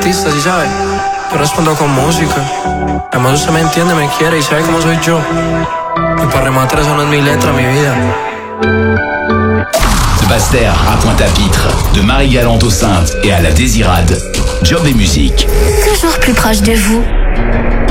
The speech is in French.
artista, ¿sí sabes? Yo respondo con música. Además usted me entiende, me quiere y sabe cómo soy yo. Y para rematar eso no es mi letra, mi vida. De Bastère à Pointe-à-Pitre, de Marie-Galante aux Saintes et à la Désirade, Job et musique. Toujours plus proche de vous.